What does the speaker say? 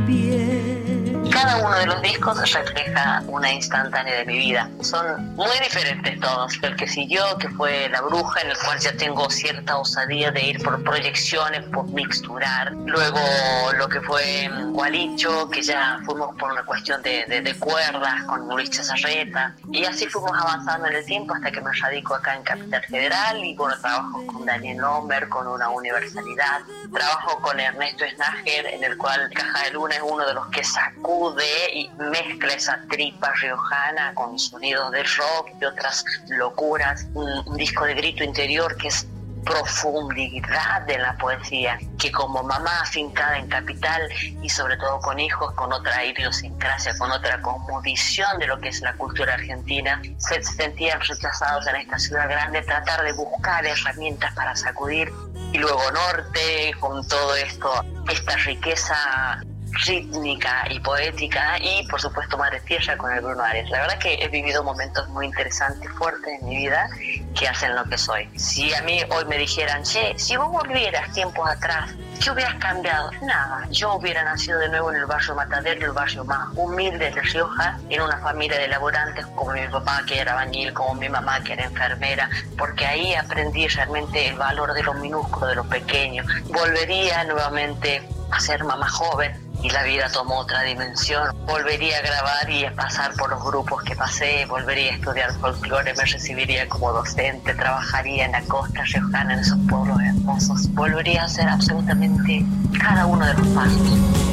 pies. Cada uno de los discos refleja una instantánea de mi vida. Son muy diferentes todos. El que siguió, que fue La Bruja, en el cual ya tengo cierta osadía de ir por proyecciones, por mixturar. Luego lo que fue Gualicho, que ya fuimos por una cuestión de cuerdas con Luis Chazarreta. Y así fuimos avanzando en el tiempo hasta que me radico acá en Capital Federal y bueno, trabajo con Daniel Lomber, con Una Universalidad. Trabajo con Ernesto Snager, en el cual Caja de Luna es uno de los que sacude y mezcla esa tripa riojana con sonidos de rock y otras locuras. Un disco de grito interior que es profundidad de la poesía, que como mamá afincada en Capital y sobre todo con hijos con otra idiosincrasia, con otra cosmovisión de lo que es la cultura argentina, se sentían rechazados en esta ciudad grande, tratar de buscar herramientas para sacudir. Y luego Norte, con todo esto, esta riqueza rítmica y poética, y por supuesto Madre Tierra con el Bruno Arias. La verdad que he vivido momentos muy interesantes, fuertes en mi vida, que hacen lo que soy. Si a mí hoy me dijeran, che, si vos volvieras tiempos atrás, ¿qué hubieras cambiado? Nada, yo hubiera nacido de nuevo en el barrio Matadero, el barrio más humilde de Rioja, en una familia de laburantes, como mi papá que era albañil, como mi mamá que era enfermera, porque ahí aprendí realmente el valor de lo minúsculo, de lo pequeño. Volvería nuevamente a ser mamá joven, y la vida tomó otra dimensión. Volvería a grabar y a pasar por los grupos que pasé, volvería a estudiar folclore, me recibiría como docente, trabajaría en la costa riojana, en esos pueblos hermosos. Volvería a hacer absolutamente cada uno de los pasos.